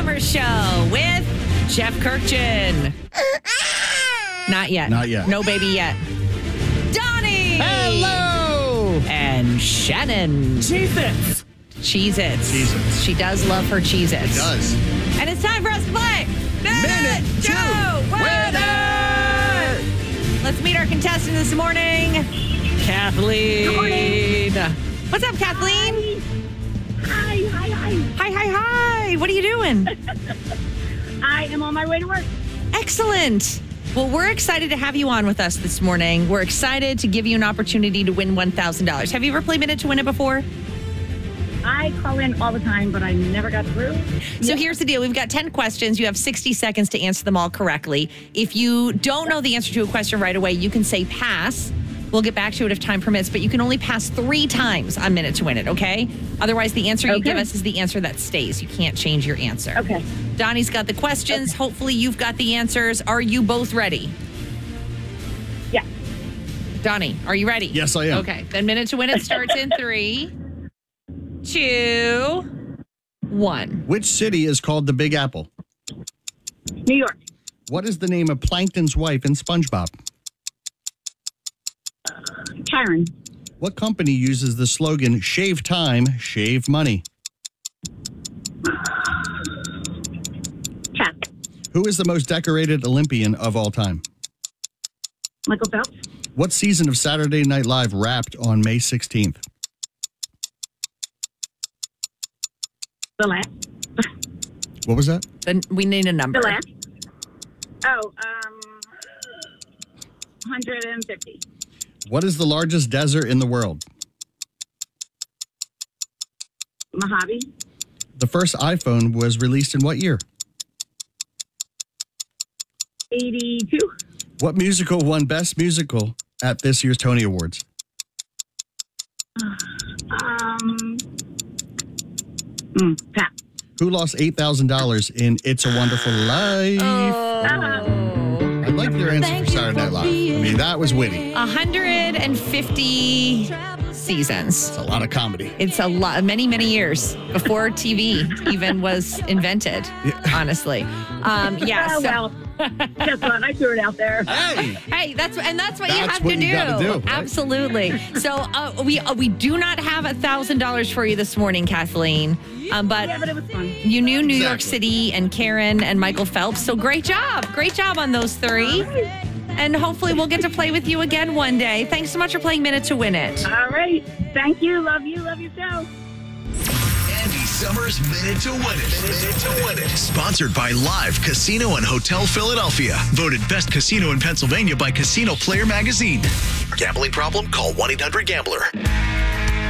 Summers Show with Jeff Kirkchin. Not yet. Not yet. No baby yet. Donnie. Hello. And Shannon. Cheez-Its. Cheez-Its. Cheez-Its. She does love her Cheez-Its. It does. And it's time for us to play Minute to Winner. Let's meet our contestant this morning, Kathleen. What's up, Kathleen? Hi. Hi. What are you doing? I am on my way to work. Excellent. Well, we're excited to have you on with us this morning. We're excited to give you an opportunity to win $1,000. Have you ever played Minute to Win It before? I call in all the time, but I never got through. So here's the deal. We've got 10 questions. You have 60 seconds to answer them all correctly. If you don't know the answer to a question right away, you can say pass. We'll get back to it if time permits, but you can only pass 3 times on Minute to Win It, okay? Otherwise, the answer you give us is the answer that stays. You can't change your answer. Okay. Donnie's got the questions. Okay. Hopefully, you've got the answers. Are you both ready? Yeah. Donnie, are you ready? Yes, I am. Okay. Then Minute to Win It starts in 3, 2, 1. Which city is called the Big Apple? New York. What is the name of Plankton's wife in SpongeBob? Karen. What company uses the slogan, shave time, shave money? Tap. Who is the most decorated Olympian of all time? Michael Phelps. What season of Saturday Night Live wrapped on May 16th? The last. What was that? Then we need a number. The last. Oh, 150. What is the largest desert in the world? Mojave. The first iPhone was released in what year? 82. What musical won Best Musical at this year's Tony Awards? Tap. Who lost $8,000 in It's a Wonderful Life? I like your answer for Saturday Night Live. I mean, that was witty. 150 seasons. It's a lot of comedy. It's a lot, many, many years before TV even was invented, honestly. Yeah. Well, guess what? I threw it out there. Hey, that's what you That's have what to you do. gotta do, right? Absolutely. So we do not have $1,000 for you this morning, Kathleen. But Yeah, but it was fun. you knew New York Exactly. City and Karen and Michael Phelps. So great job on those 3. And hopefully we'll get to play with you again one day. Thanks so much for playing Minute to Win It. All right. Thank you. Love you. Love your show. Andy Summers Minute to Win It. Minute to Win It. Sponsored by Live Casino and Hotel Philadelphia. Voted best casino in Pennsylvania by Casino Player Magazine. Gambling problem? Call 1-800-GAMBLER.